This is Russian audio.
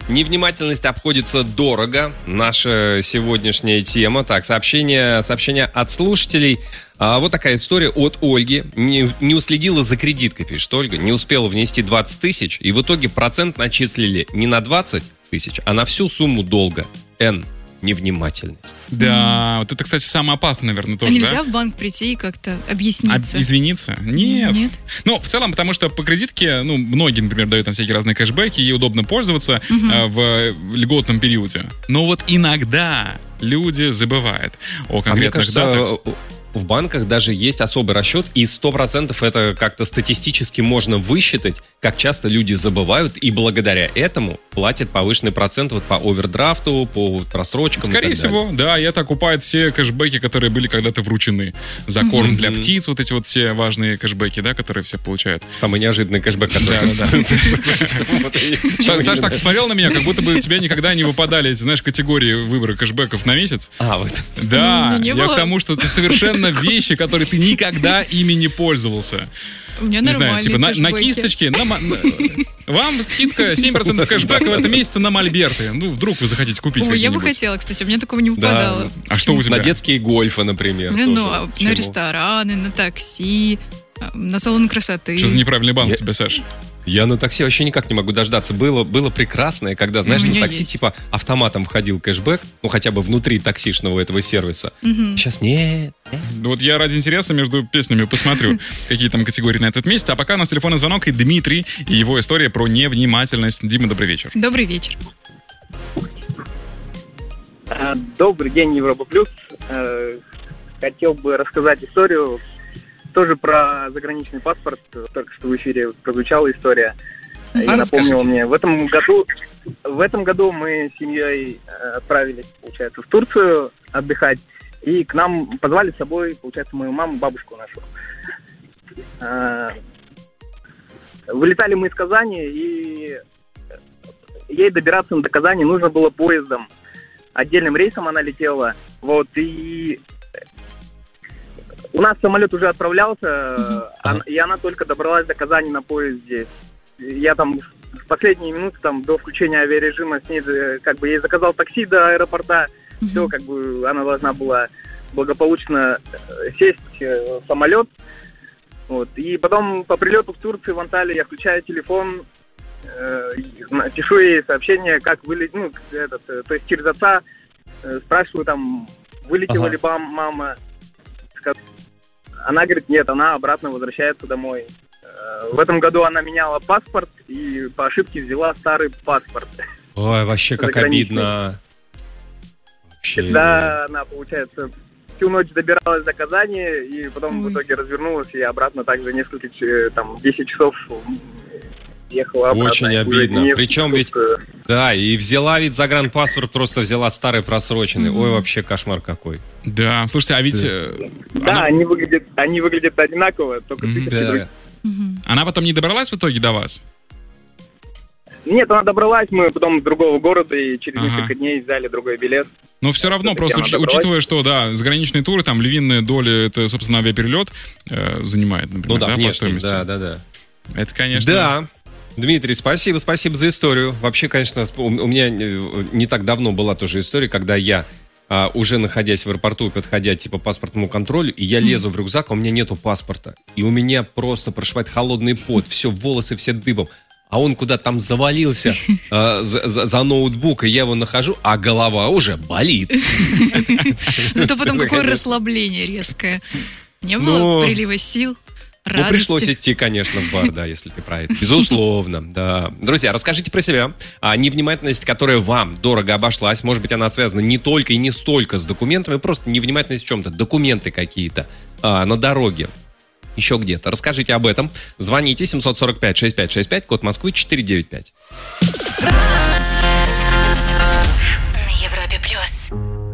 Невнимательность обходится дорого. Наша сегодняшняя тема. Так, сообщение от слушателей. Вот такая история от Ольги. Не уследила за кредиткой, пишет Ольга. Не успела внести 20 тысяч. И в итоге процент начислили не на 20 тысяч, а на всю сумму долга. Невнимательность. Да, вот это, кстати, самое опасное, наверное, тоже, нельзя в банк прийти и как-то объясниться? Извиниться? Нет. Ну, в целом, потому что по кредитке, многие, например, дают там всякие разные кэшбэки, ей удобно пользоваться в льготном периоде. Но вот иногда люди забывают о конкретных датах. В банках даже есть особый расчет, и 100% это как-то статистически можно высчитать, как часто люди забывают, и благодаря этому платят повышенный процент по овердрафту, по просрочкам. Скорее всего, да, и это окупает все кэшбэки, которые были когда-то вручены. За корм для птиц, вот эти вот все важные кэшбэки, да, которые все получают. Самый неожиданный кэшбэк, который... Саш так посмотрел на меня, как будто бы у тебя никогда не выпадали эти, знаешь, категории выбора кэшбэков на месяц. Вот. Да, я к тому, что ты совершенно вещи, которые ты никогда ими не пользовался. У меня не знаю, типа на кисточке, вам скидка 7% кэшбэка в этом месяце на мольберты. Вдруг вы захотите купить какие-нибудь. Я бы хотела, кстати, у меня такого не выпадало. Да. А что у тебя? На детские гольфы, например. На рестораны, на такси, на салон красоты. Что за неправильный банк у тебя, Саш? Я на такси вообще никак не могу дождаться. Было прекрасное, когда, знаешь, на такси типа автоматом входил кэшбэк, хотя бы внутри таксишного этого сервиса. Сейчас нет. Вот я ради интереса между песнями посмотрю, какие там категории на этот месяц. А пока у нас телефонный звонок, и Дмитрий, и его история про невнимательность. Дима, добрый вечер. Добрый вечер. Добрый день, Европа Плюс. Хотел бы рассказать историю тоже про заграничный паспорт. Только что в эфире прозвучала история. И напомнила мне. В этом году мы с семьей отправились, получается, в Турцию отдыхать. И к нам позвали с собой, получается, мою маму, бабушку нашу. Вылетали мы из Казани, и ей добираться до Казани нужно было поездом. Отдельным рейсом она летела. И у нас самолет уже отправлялся, и она только добралась до Казани на поезде. Я там в последние минуты, до включения авиарежима, с ней ей заказал такси до аэропорта. Все, она должна была благополучно сесть в самолет. И потом по прилету в Турцию, в Анталию, я включаю телефон, пишу ей сообщение, как вылететь, то есть через отца, спрашиваю вылетела ли мама. Она говорит, нет, она обратно возвращается домой. В этом году она меняла паспорт и по ошибке взяла старый паспорт. Ой, вообще как обидно. Да, она, получается, всю ночь добиралась до Казани, и потом в итоге развернулась и обратно также 10 часов ехала обратно. Очень обидно. Причем ведь, и взяла ведь загранпаспорт, просто взяла старый просроченный. Ой, вообще кошмар какой. Да, слушайте, а ведь... Да, они выглядят одинаково, только да. Она потом не добралась в итоге до вас? Нет, она добралась, мы потом с другого города, и через несколько дней взяли другой билет. Но все равно, просто учитывая, что, заграничные туры, львиная доля, это, собственно, авиаперелет занимает, например, по стоимости. Да. Это, конечно... Да. Дмитрий, спасибо за историю. Вообще, конечно, у меня не так давно была тоже история, когда я, уже находясь в аэропорту и подходя по паспортному контролю, и я лезу в рюкзак, а у меня нету паспорта. И у меня просто прошибает холодный пот, все, волосы все дыбом. А он куда-то там завалился за ноутбук, и я его нахожу, а голова уже болит. Зато потом какое расслабление резкое. Не было прилива сил. Радости. Пришлось идти, конечно, в бар, да, если ты про это. Безусловно, да. Друзья, расскажите про себя. Невнимательность, которая вам дорого обошлась, может быть, она связана не только и не столько с документами, просто невнимательность в чем-то, документы какие-то на дороге, еще где-то. Расскажите об этом. Звоните 745-6565, код Москвы 495. На Европе Плюс.